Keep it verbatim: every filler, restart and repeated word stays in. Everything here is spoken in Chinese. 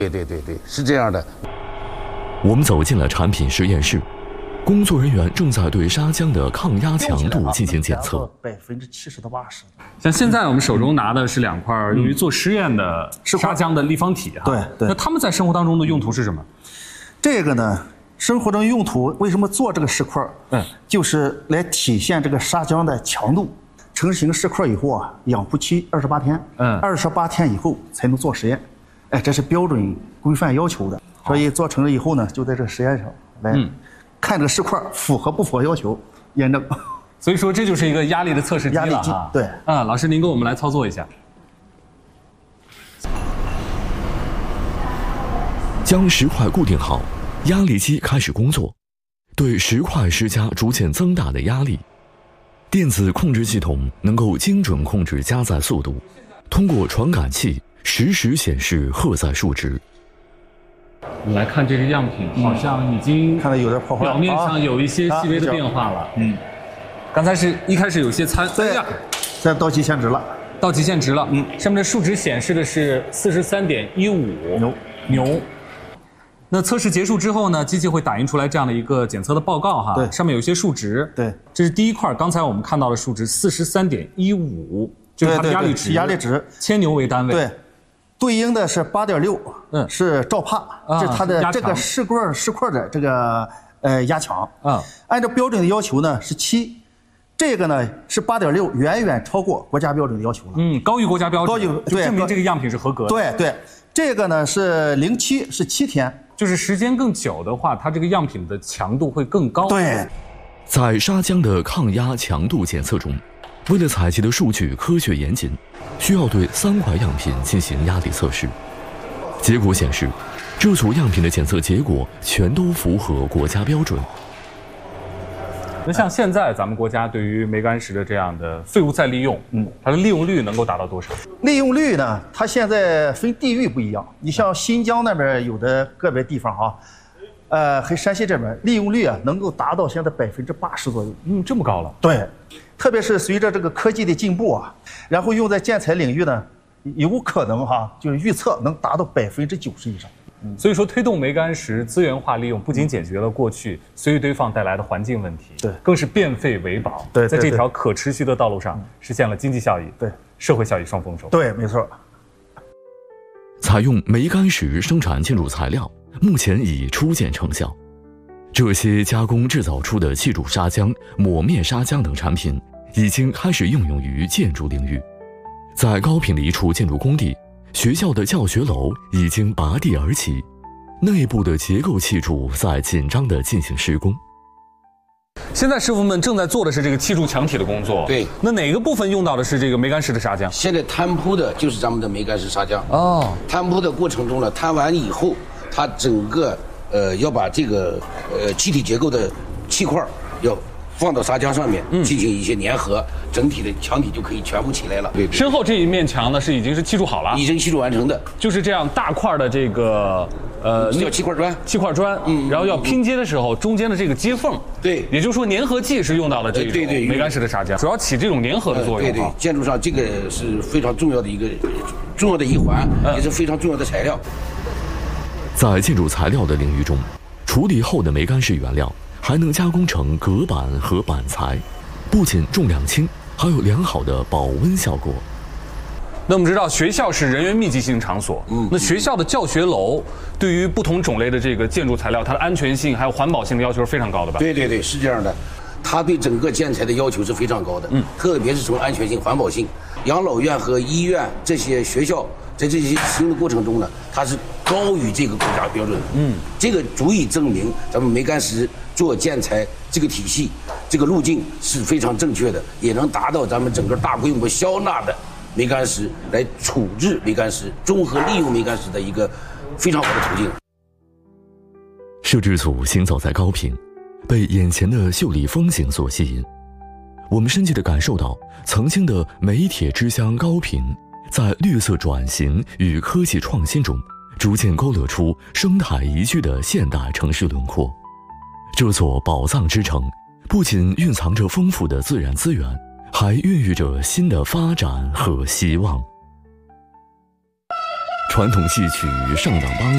对对对对，是这样的。 我们走进了产品实验室，工作人员正在对砂浆的抗压强度进行检测， 百分之七十到八十。 像现在我们手中拿的是两块用于做实验的砂浆的立方体哈。 对对。 那他们在生活当中的用途是什么？ 这个呢，生活中用途为什么做这个石块？嗯，就是来体现这个砂浆的强度。成型石块以后啊，养护期二十八天，嗯，二十八天以后才能做实验。哎，这是标准规范要求的。所以做成了以后呢，就在这实验上来。嗯，看这个石块符合不符合要求，验证。 所以说这就是一个压力的测试机了。压力机， 对。 啊，老师您给我们来操作一下。 将石块固定好，压力机开始工作，对石块施加逐渐增大的压力。电子控制系统能够精准控制加载速度，通过传感器实时显示荷载数值。 我们来看这个样品，好像已经看到有点破坏， 表面上有一些细微的变化了。嗯，刚才是一开始有些参， 对呀，现在到极限值了， 到极限值了。嗯，上面的数值显示的是四十三点一五，牛牛。那测试结束之后呢，机器会打印出来这样的一个检测的报告哈，对，上面有一些数值。对，这是第一块，刚才我们看到的数值四十三点一五，就是它的压力值， 压力值， 千牛为单位。 对。对应的是八点六，嗯，是兆帕，这是它的这个石块石块的这个呃压强啊。按照标准的要求呢是七，这个呢是八点六，远远超过国家标准的要求了。 嗯，高于国家标准， 高于对，证明这个样品是合格的。 对对，这个呢是零七，是七天， 就是时间更久的话，它这个样品的强度会更高。 对， 在砂浆的抗压强度检测中，为了采集的数据科学严谨，需要对三块样品进行压力测试。结果显示，这组样品的检测结果全都符合国家标准。 那像现在咱们国家对于煤矸石的这样的废物再利用，嗯，它的利用率能够达到多少？ 利用率呢，它现在分地域不一样。你像新疆那边有的个别地方哈，呃，和山西这边利用率啊，能够达到现在百分之八十左右。 嗯，这么高了。 对。特别是随着这个科技的进步啊，然后用在建材领域呢，有可能哈，就是预测能达到百分之九十以上。 嗯，所以说推动煤矸石资源化利用，不仅解决了过去随意堆放带来的环境问题，对，更是变废为宝。 对， 在这条可持续的道路上，实现了经济效益、对社会效益双丰收。 对，没错。 采用煤矸石生产建筑材料，目前已初见成效。这些加工制造出的气柱砂浆、抹面砂浆等产品，已经开始应用于建筑领域。在高平的一处建筑工地，学校的教学楼已经拔地而起，内部的结构气柱在紧张地进行施工。 现在师傅们正在做的是这个砌筑墙体的工作。 对， 那哪个部分用到的是这个煤矸石的砂浆？ 现在摊铺的就是咱们的煤矸石砂浆。哦，摊铺的过程中呢，摊完以后，它整个呃要把这个呃气体结构的气块要放到砂浆上面，进行一些粘合，整体的墙体就可以全部起来了。对， 身后这一面墙呢是已经是砌筑好了， 已经砌筑完成的， 就是这样大块的这个呃叫气块砖， 气块砖，嗯，然后要拼接的时候，中间的这个接缝， 对， 也就是说粘合剂是用到了这种煤矸石的砂浆，主要起这种粘合的作用。 对对，建筑上这个是非常重要的一个重要的一环，也是非常重要的材料。 在建筑材料的领域中，处理后的煤矸石原料还能加工成隔板和板材，不仅重量轻，还有良好的保温效果。 那我们知道学校是人员密集性场所，嗯，那学校的教学楼对于不同种类的这个建筑材料，它的安全性还有环保性的要求是非常高的吧？ 对对对，是这样的，它对整个建材的要求是非常高的，嗯，特别是从安全性、环保性，养老院和医院这些学校在这些使用的过程中呢，它是高于这个国家标准的，嗯，这个足以证明咱们煤矸石做建材这个体系、这个路径是非常正确的，也能达到咱们整个大规模消纳的煤矸石来处置煤矸石、综合利用煤矸石的一个非常好的途径。 摄制组行走在高屏，被眼前的秀丽风景所吸引。我们深切地感受到，曾经的煤铁之乡高屏，在绿色转型与科技创新中，逐渐勾勒出生态宜居的现代城市轮廓。这座宝藏之城，不仅蕴藏着丰富的自然资源，还孕育着新的发展和希望。 传统戏曲上党梆